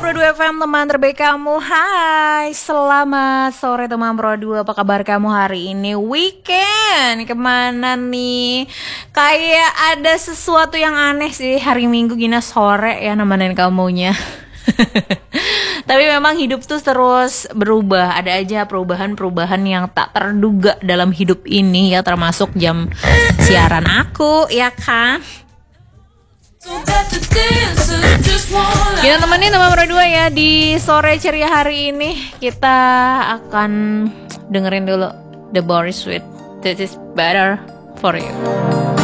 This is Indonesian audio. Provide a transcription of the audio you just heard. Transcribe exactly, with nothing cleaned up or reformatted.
Pro dua F M, teman terbaik kamu. Hai, selamat sore teman Pro dua. Apa kabar kamu hari ini? Weekend kemana nih? Kayak ada sesuatu yang aneh sih hari Minggu gini sore ya nemenin kamunya. Tapi memang hidup tuh terus berubah. Ada aja perubahan-perubahan yang tak terduga dalam hidup ini ya, termasuk jam siaran aku, ya kan? Kita temenin teman Pro dua ya di sore ceria hari ini. Kita akan dengerin dulu The Boris with This Is Better For You.